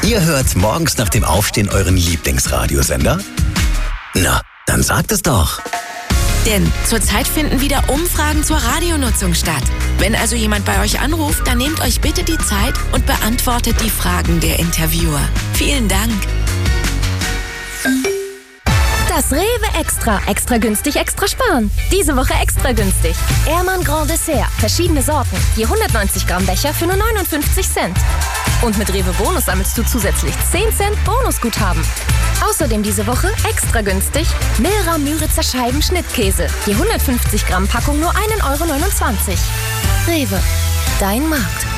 Ihr hört morgens nach dem Aufstehen euren Lieblingsradiosender? Na, dann sagt es doch. Denn zurzeit finden wieder Umfragen zur Radionutzung statt. Wenn also jemand bei euch anruft, dann nehmt euch bitte die Zeit und beantwortet die Fragen der Interviewer. Vielen Dank. Das Rewe Extra. Extra günstig, extra sparen. Diese Woche extra günstig. Ehrmann Grand Dessert. Verschiedene Sorten. Je 190 Gramm Becher für nur 59 Cent. Und mit Rewe Bonus sammelst du zusätzlich 10 Cent Bonusguthaben. Außerdem diese Woche extra günstig Milra Müritzer Scheiben Schnittkäse. Je 150 Gramm Packung nur 1,29 €. Rewe. Dein Markt.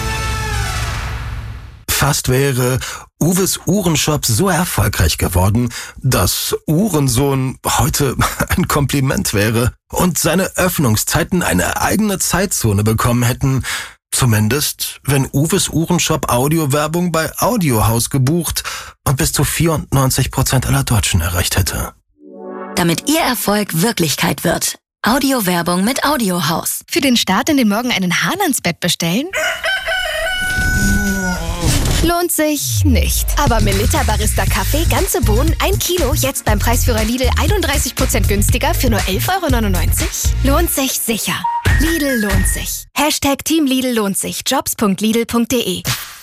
Fast wäre Uwes Uhrenshop so erfolgreich geworden, dass Uhrensohn heute ein Kompliment wäre und seine Öffnungszeiten eine eigene Zeitzone bekommen hätten. Zumindest, wenn Uwes Uhrenshop Audiowerbung bei Audiohaus gebucht und bis zu 94% aller Deutschen erreicht hätte. Damit Ihr Erfolg Wirklichkeit wird. Audiowerbung mit Audiohaus. Für den Start in den Morgen einen Hahn ans Bett bestellen? Lohnt sich nicht. Aber Melitta Barista Kaffee, ganze Bohnen, 1 Kilo, jetzt beim Preisführer Lidl 31% günstiger für nur 11,99 €? Lohnt sich sicher. Lidl lohnt sich. #Team Lidl lohnt sich. Jobs.lidl.de.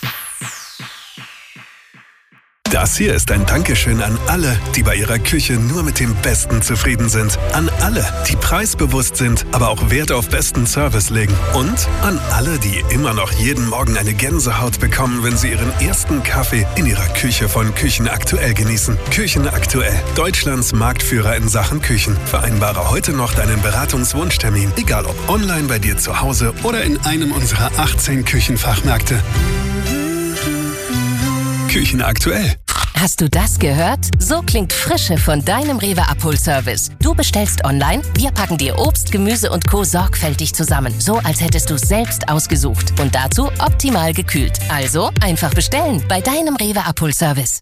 Das hier ist ein Dankeschön an alle, die bei ihrer Küche nur mit dem Besten zufrieden sind. An alle, die preisbewusst sind, aber auch Wert auf besten Service legen. Und an alle, die immer noch jeden Morgen eine Gänsehaut bekommen, wenn sie ihren ersten Kaffee in ihrer Küche von Küchenaktuell genießen. Küchenaktuell, Deutschlands Marktführer in Sachen Küchen. Vereinbare heute noch deinen Beratungswunschtermin, egal ob online bei dir zu Hause oder in einem unserer 18 Küchenfachmärkte. Küchenaktuell. Hast du das gehört? So klingt Frische von deinem Rewe Abholservice. Du bestellst online, wir packen dir Obst, Gemüse und Co. sorgfältig zusammen. So, als hättest du es selbst ausgesucht. Und dazu optimal gekühlt. Also einfach bestellen bei deinem Rewe Abholservice.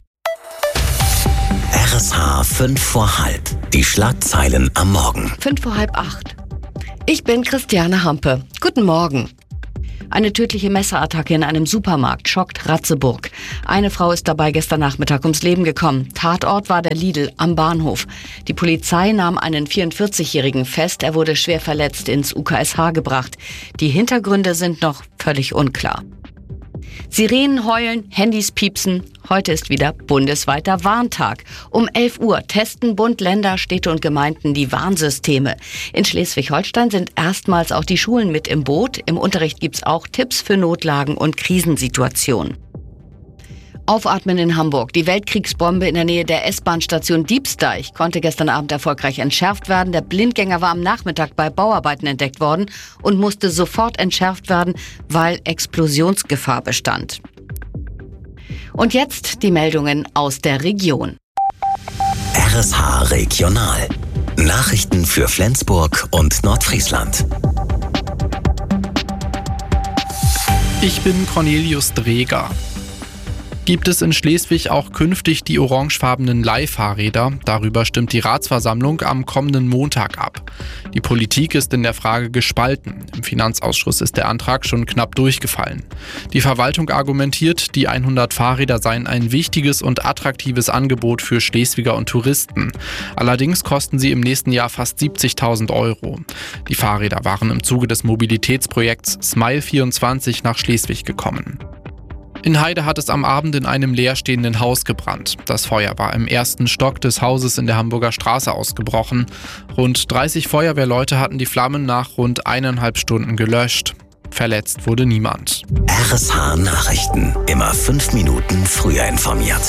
RSH 5 vor halb. Die Schlagzeilen am Morgen. 5 vor halb 8. Ich bin Christiane Hampe. Guten Morgen. Eine tödliche Messerattacke in einem Supermarkt schockt Ratzeburg. Eine Frau ist dabei gestern Nachmittag ums Leben gekommen. Tatort war der Lidl am Bahnhof. Die Polizei nahm einen 44-Jährigen fest. Er wurde schwer verletzt ins UKSH gebracht. Die Hintergründe sind noch völlig unklar. Sirenen heulen, Handys piepsen. Heute ist wieder bundesweiter Warntag. Um 11 Uhr testen Bund, Länder, Städte und Gemeinden die Warnsysteme. In Schleswig-Holstein sind erstmals auch die Schulen mit im Boot. Im Unterricht gibt's auch Tipps für Notlagen und Krisensituationen. Aufatmen in Hamburg. Die Weltkriegsbombe in der Nähe der S-Bahn-Station Diebsdeich konnte gestern Abend erfolgreich entschärft werden. Der Blindgänger war am Nachmittag bei Bauarbeiten entdeckt worden und musste sofort entschärft werden, weil Explosionsgefahr bestand. Und jetzt die Meldungen aus der Region. RSH Regional. Nachrichten für Flensburg und Nordfriesland. Ich bin Cornelius Dreger. Gibt es in Schleswig auch künftig die orangefarbenen Leihfahrräder? Darüber stimmt die Ratsversammlung am kommenden Montag ab. Die Politik ist in der Frage gespalten. Im Finanzausschuss ist der Antrag schon knapp durchgefallen. Die Verwaltung argumentiert, die 100 Fahrräder seien ein wichtiges und attraktives Angebot für Schleswiger und Touristen. Allerdings kosten sie im nächsten Jahr fast 70.000 €. Die Fahrräder waren im Zuge des Mobilitätsprojekts Smile24 nach Schleswig gekommen. In Heide hat es am Abend in einem leerstehenden Haus gebrannt. Das Feuer war im ersten Stock des Hauses in der Hamburger Straße ausgebrochen. Rund 30 Feuerwehrleute hatten die Flammen nach rund 1,5 Stunden gelöscht. Verletzt wurde niemand. RSH Nachrichten. Immer 5 Minuten früher informiert.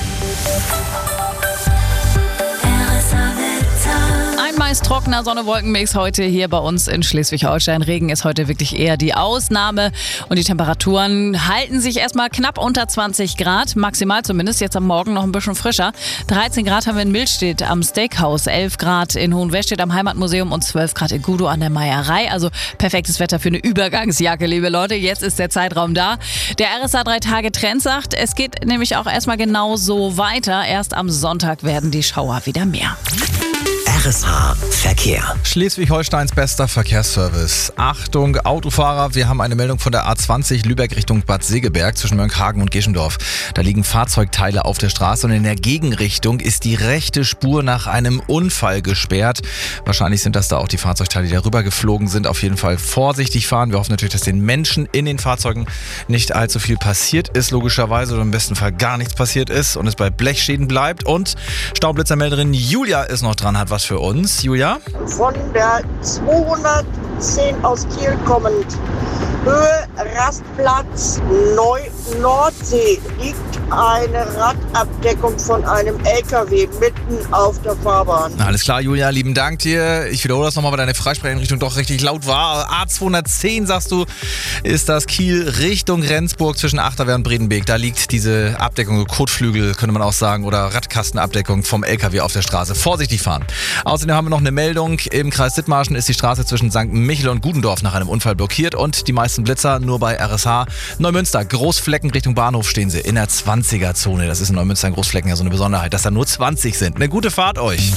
Meist trockener Sonne-Wolken-Mix heute hier bei uns in Schleswig-Holstein. Regen ist heute wirklich eher die Ausnahme und die Temperaturen halten sich erstmal knapp unter 20 Grad, maximal zumindest, jetzt am Morgen noch ein bisschen frischer. 13 Grad haben wir in Milstedt am Steakhouse, 11 Grad in Hohenwestedt am Heimatmuseum und 12 Grad in Gudow an der Meierei. Also perfektes Wetter für eine Übergangsjacke, liebe Leute. Jetzt ist der Zeitraum da. Der RSA 3-Tage-Trend sagt, es geht nämlich auch erstmal genau so weiter. Erst am Sonntag werden die Schauer wieder mehr. RSH Verkehr. Schleswig-Holsteins bester Verkehrsservice. Achtung, Autofahrer, wir haben eine Meldung von der A20 Lübeck Richtung Bad Segeberg zwischen Mönckehagen und Geschendorf. Da liegen Fahrzeugteile auf der Straße und in der Gegenrichtung ist die rechte Spur nach einem Unfall gesperrt. Wahrscheinlich sind das da auch die Fahrzeugteile, die darüber geflogen sind. Auf jeden Fall vorsichtig fahren. Wir hoffen natürlich, dass den Menschen in den Fahrzeugen nicht allzu viel passiert ist, logischerweise, oder im besten Fall gar nichts passiert ist und es bei Blechschäden bleibt. Und Staublitzermelderin Julia ist noch dran, hat was für uns. Julia? Von der 210 aus Kiel kommend, Höhe Rastplatz Neu-Nordsee, liegt eine Radabdeckung von einem LKW mitten auf der Fahrbahn. Alles klar, Julia, lieben Dank dir. Ich wiederhole das nochmal, weil deine Freisprecheinrichtung doch richtig laut war. A210, sagst du, ist das Kiel Richtung Rendsburg zwischen Achterwehr und Bredenbeek. Da liegt diese Abdeckung, Kotflügel, könnte man auch sagen, oder Radkastenabdeckung vom LKW auf der Straße. Vorsichtig fahren. Außerdem haben wir noch eine Meldung. Im Kreis Dithmarschen ist die Straße zwischen St. Michel und Gudendorf nach einem Unfall blockiert und die meisten Blitzer nur bei RSH. Neumünster, Großflecken Richtung Bahnhof stehen sie in der 20er-Zone. Das ist in Neumünster in Großflecken ja so eine Besonderheit, dass da nur 20 sind. Eine gute Fahrt euch.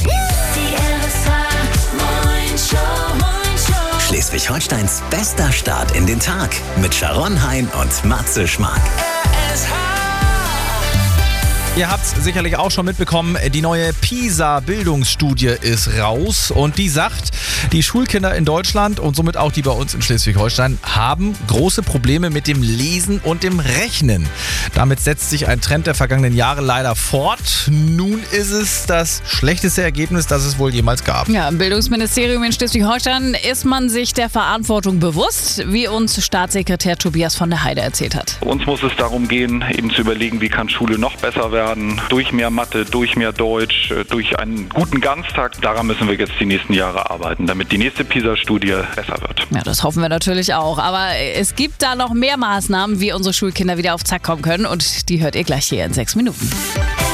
Schleswig-Holsteins bester Start in den Tag mit Sharon Hein und Matze Schmark. Ihr habt es sicherlich auch schon mitbekommen, die neue PISA-Bildungsstudie ist raus und die sagt, die Schulkinder in Deutschland und somit auch die bei uns in Schleswig-Holstein haben große Probleme mit dem Lesen und dem Rechnen. Damit setzt sich ein Trend der vergangenen Jahre leider fort. Nun ist es das schlechteste Ergebnis, das es wohl jemals gab. Ja, im Bildungsministerium in Schleswig-Holstein ist man sich der Verantwortung bewusst, wie uns Staatssekretär Tobias von der Heide erzählt hat. Uns muss es darum gehen, eben zu überlegen, wie kann Schule noch besser werden. Durch mehr Mathe, durch mehr Deutsch, durch einen guten Ganztag. Daran müssen wir jetzt die nächsten Jahre arbeiten, damit die nächste PISA-Studie besser wird. Ja, das hoffen wir natürlich auch. Aber es gibt da noch mehr Maßnahmen, wie unsere Schulkinder wieder auf Zack kommen können. Und die hört ihr gleich hier in 6 Minuten.